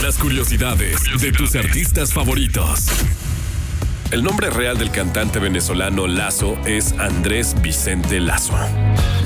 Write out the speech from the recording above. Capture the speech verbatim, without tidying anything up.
las curiosidades de tus artistas favoritos. El nombre real del cantante venezolano Lazo es Andrés Vicente Lazo.